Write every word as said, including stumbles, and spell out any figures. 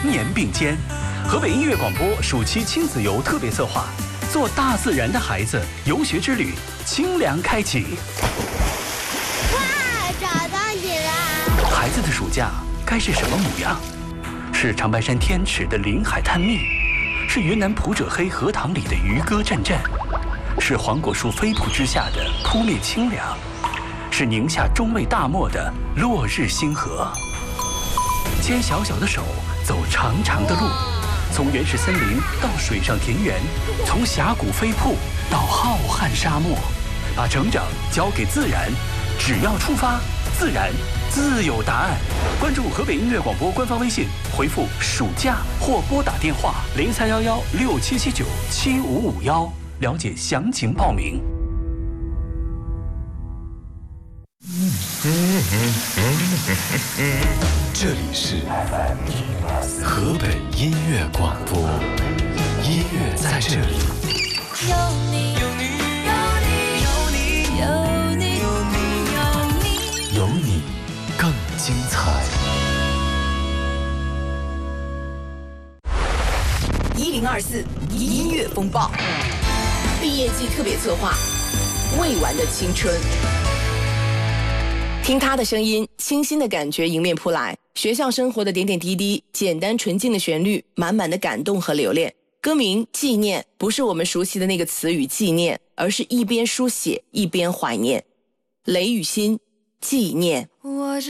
年并肩。河北音乐广播暑期亲子游特别策划，做大自然的孩子游学之旅，清凉开启。 哇，找到你了！ 孩子的暑假该是什么模样？是长白山天池的林海探秘，是云南普者黑荷塘里的渔歌阵阵，是黄果树飞瀑之下的扑面清凉，是宁夏中卫大漠的落日星河。牵小小的手，走长长的路，从原始森林到水上田园，从峡谷飞瀑到浩瀚沙漠，把成长交给自然，只要出发，自然自有答案。关注河北音乐广播官方微信，回复暑假或拨打电话零三幺幺六七七九七五五幺，了解详情报名。 这里是河北音乐广播，音乐在这里。 有你，有你，有你，有你，有你，有你， 有你更精彩。 一零二四音乐风暴，毕业季特别策划，未完的青春。听他的声音，清新的感觉迎面扑来，学校生活的点点滴滴，简单纯净的旋律，满满的感动和留恋。歌名《纪念》不是我们熟悉的那个词语纪念，而是一边书写一边怀念。雷雨欣，纪念。 我